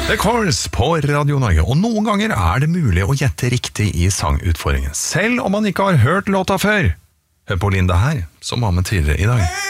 The Course på Radio Norge, og noen ganger er det mulig å gjette riktig i sangutfordringen, selv om man ikke har hørt låta før. Hør på Linda her, som var med tidligere i dag.